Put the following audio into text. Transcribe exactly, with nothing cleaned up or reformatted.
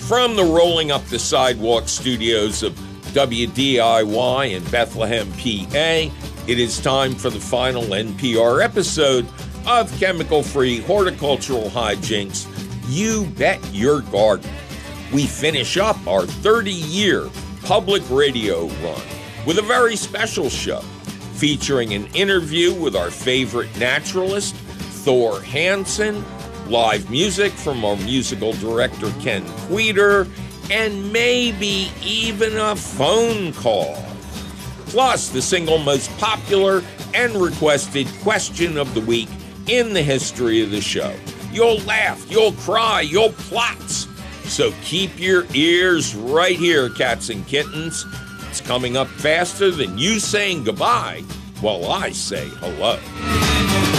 From the Rolling Up the Sidewalk studios of W D I Y in Bethlehem, P A, it is time for the final N P R episode of Chemical-Free Horticultural Hijinks, You Bet Your Garden. We finish up our thirty-year public radio run with a very special show featuring an interview with our favorite naturalist, Thor Hansen, live music from our musical director, Ken Queter, and maybe even a phone call. Plus, the single most popular and requested question of the week in the history of the show. You'll laugh, you'll cry, you'll plot. So keep your ears right here, cats and kittens. It's coming up faster than you saying goodbye while I say hello.